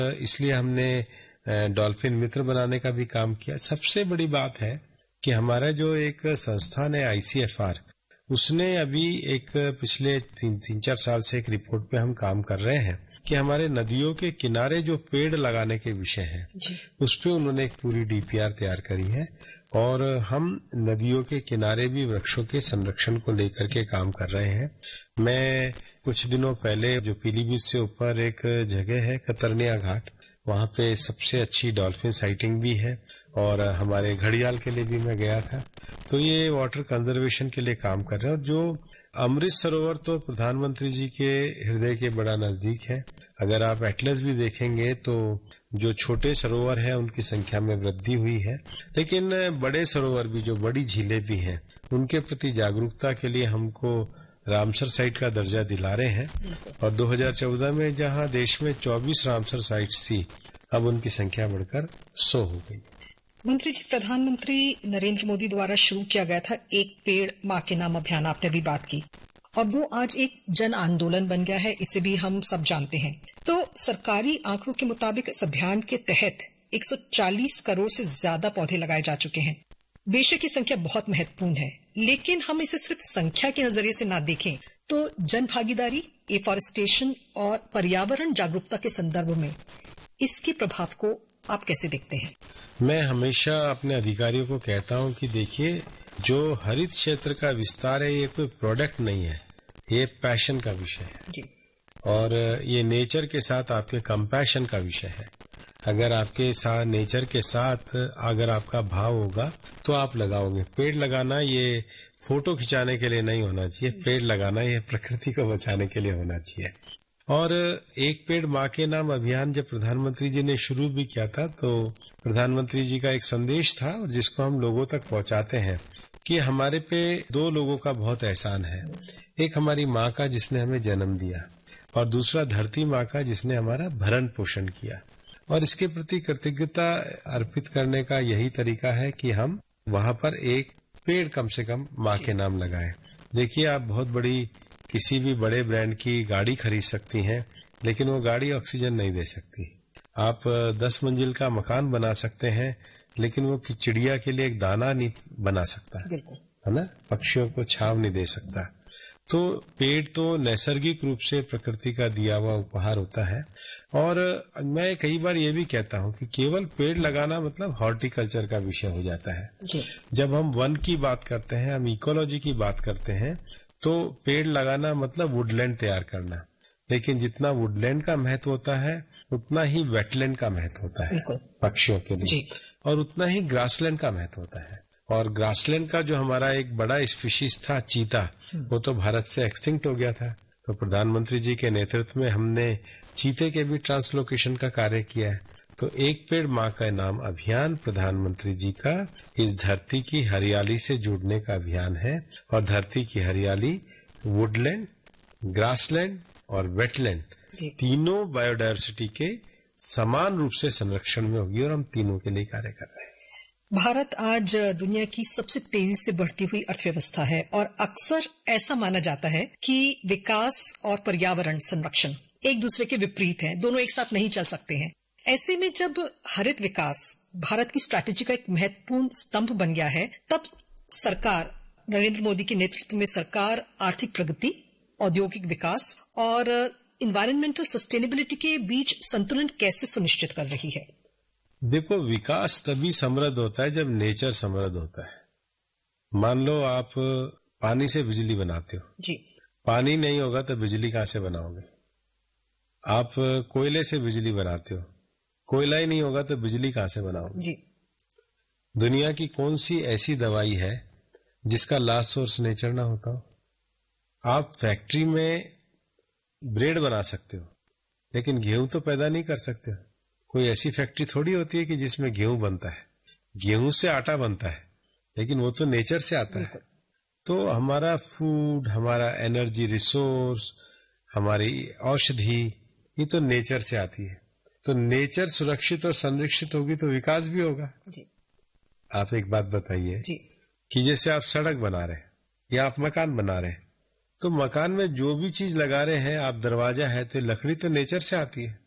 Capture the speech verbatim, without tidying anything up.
इसलिए हमने डॉल्फिन मित्र बनाने का भी काम किया। सबसे बड़ी बात है कि हमारा जो एक संस्थान है आई सी एफ आर, उसने अभी एक पिछले तीन तीन चार साल से एक रिपोर्ट पे हम काम कर रहे हैं कि हमारे नदियों के किनारे जो पेड़ लगाने के विषय है उस पे उन्होंने एक पूरी डी पी आर तैयार करी है और हम नदियों के किनारे भी वृक्षों के संरक्षण को लेकर के काम कर रहे हैं। मैं कुछ दिनों पहले जो पीलीभीत से ऊपर एक जगह है कतरनिया घाट, वहां पे सबसे अच्छी डॉल्फिन साइटिंग भी है और हमारे घड़ियाल के लिए भी मैं गया था। तो ये वाटर कंजर्वेशन के लिए काम कर रहे हैं। और जो अमृत सरोवर तो प्रधानमंत्री जी के हृदय के बड़ा नजदीक है। अगर आप एटलस भी देखेंगे तो जो छोटे सरोवर हैं उनकी संख्या में वृद्धि हुई है, लेकिन बड़े सरोवर भी, जो बड़ी झीलें भी हैं, उनके प्रति जागरूकता के लिए हमको रामसर साइट का दर्जा दिला रहे हैं। और दो हज़ार चौदह में जहां देश में चौबीस रामसर साइट्स थी, अब उनकी संख्या बढ़कर सौ हो गई। मंत्री जी, प्रधानमंत्री नरेंद्र मोदी द्वारा शुरू किया गया था एक पेड़ माँ के नाम अभियान, आपने भी बात की, और वो आज एक जन आंदोलन बन गया है, इसे भी हम सब जानते हैं। तो सरकारी आंकड़ों के मुताबिक इस अभियान के तहत एक सौ चालीस करोड़ से ज्यादा पौधे लगाए जा चुके हैं। बेशक ये संख्या बहुत महत्वपूर्ण है, लेकिन हम इसे सिर्फ संख्या के नजरिए से ना देखें तो जन भागीदारी, एफॉरेस्टेशन और पर्यावरण जागरूकता के संदर्भ में इसके प्रभाव को आप कैसे देखते हैं? मैं हमेशा अपने अधिकारियों को कहता हूं कि देखिए, जो हरित क्षेत्र का विस्तार है ये कोई प्रोडक्ट नहीं है, ये पैशन का विषय है जी। और ये नेचर के साथ आपके कंपैशन का विषय है। अगर आपके साथ नेचर के साथ अगर आपका भाव होगा तो आप लगाओगे। पेड़ लगाना ये फोटो खिंचाने के लिए नहीं होना चाहिए, पेड़ लगाना ये प्रकृति को बचाने के लिए होना चाहिए। और एक पेड़ माँ के नाम अभियान जब प्रधानमंत्री जी ने शुरू भी किया था तो प्रधानमंत्री जी का एक संदेश था और जिसको हम लोगों तक पहुंचाते हैं कि हमारे पे दो लोगों का बहुत एहसान है। एक हमारी माँ का जिसने हमें जन्म दिया और दूसरा धरती माँ का जिसने हमारा भरण पोषण किया। और इसके प्रति कृतज्ञता अर्पित करने का यही तरीका है कि हम वहां पर एक पेड़ कम से कम माँ के नाम लगाएं। देखिए, आप बहुत बड़ी किसी भी बड़े ब्रांड की गाड़ी खरीद सकती हैं, लेकिन वो गाड़ी ऑक्सीजन नहीं दे सकती। आप दस मंजिल का मकान बना सकते हैं, लेकिन वो चिड़िया के लिए एक दाना नहीं बना सकता, है ना, पक्षियों को छांव नहीं दे सकता। तो पेड़ तो नैसर्गिक रूप से प्रकृति का दिया हुआ उपहार होता है। और मैं कई बार ये भी कहता हूँ कि केवल पेड़ लगाना मतलब हॉर्टिकल्चर का विषय हो जाता है जी। जब हम वन की बात करते हैं, हम इकोलॉजी की बात करते हैं, तो पेड़ लगाना मतलब वुडलैंड तैयार करना। लेकिन जितना वुडलैंड का महत्व होता है उतना ही वेटलैंड का महत्व होता है पक्षियों के लिए, और उतना ही ग्रासलैंड का महत्व होता है। और ग्रासलैंड का जो हमारा एक बड़ा स्पीशीज था चीता, वो तो भारत से एक्सटिंक्ट हो गया था। तो प्रधानमंत्री जी के नेतृत्व में हमने चीते के भी ट्रांसलोकेशन का कार्य किया है। तो एक पेड़ माँ का नाम अभियान प्रधानमंत्री जी का इस धरती की हरियाली से जुड़ने का अभियान है। और धरती की हरियाली वुडलैंड, ग्रासलैंड और वेटलैंड तीनों बायोडायवर्सिटी के समान रूप से संरक्षण में होगी और हम तीनों के लिए कार्य कर रहे हैं। भारत आज दुनिया की सबसे तेजी से बढ़ती हुई अर्थव्यवस्था है और अक्सर ऐसा माना जाता है कि विकास और पर्यावरण संरक्षण एक दूसरे के विपरीत हैं, दोनों एक साथ नहीं चल सकते हैं। ऐसे में जब हरित विकास भारत की स्ट्रैटेजी का एक महत्वपूर्ण स्तंभ बन गया है, तब सरकार, नरेंद्र मोदी के नेतृत्व में सरकार आर्थिक प्रगति, औद्योगिक विकास और एनवायरमेंटल सस्टेनेबिलिटी के बीच संतुलन कैसे सुनिश्चित कर रही है? देखो, विकास तभी समृद्ध होता है जब नेचर समृद्ध होता है। मान लो आप पानी से बिजली बनाते हो जी, पानी नहीं होगा तो बिजली कहां से बनाओगे? आप कोयले से बिजली बनाते हो, कोयला ही नहीं होगा तो बिजली कहां से बनाओगे जी। दुनिया की कौन सी ऐसी दवाई है जिसका लास्ट सोर्स नेचर ना होता हो? आप फैक्ट्री में ब्रेड बना सकते हो, लेकिन गेहूं तो पैदा नहीं कर सकते हो। कोई ऐसी फैक्ट्री थोड़ी होती है कि जिसमें गेहूं बनता है। गेहूं से आटा बनता है, लेकिन वो तो नेचर से आता है। तो हमारा फूड, हमारा एनर्जी रिसोर्स, हमारी औषधि, ये तो नेचर से आती है। तो नेचर सुरक्षित और संरक्षित होगी तो विकास भी होगा जी। आप एक बात बताइए कि जैसे आप सड़क बना रहे हैं या आप मकान बना रहे हैं, तो मकान में जो भी चीज लगा रहे हैं आप, दरवाजा है तो लकड़ी तो नेचर से आती है।